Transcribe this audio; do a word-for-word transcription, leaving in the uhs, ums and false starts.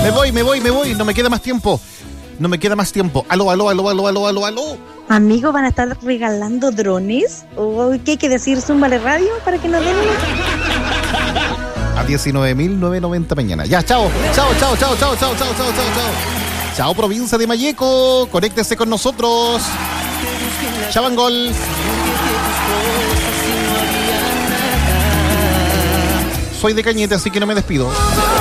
Me voy, me voy, me voy. No me queda más tiempo. No me queda más tiempo. Aló, aló, aló, aló, aló, aló, aló. Amigos, ¿van a estar regalando drones? ¿O qué hay que decir? Zúmbale radio para que nos den uno. A diecinueve mil novecientos noventa mañana. Ya, chao. Chao, chao, chao, chao, chao, chao, chao, chao, chao. Chao, provincia de Malleco. Conéctese con nosotros. Chavangol. Soy de Cañete, así que no me despido.